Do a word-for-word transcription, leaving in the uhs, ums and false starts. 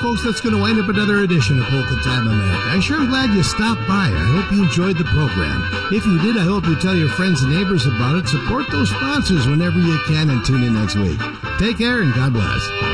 folks, that's going to wind up another edition of Polka Time America. I sure am glad you stopped by. I hope you enjoyed the program. If you did, I hope you tell your friends and neighbors about it. Support those sponsors whenever you can and tune in next week. Take care and God bless.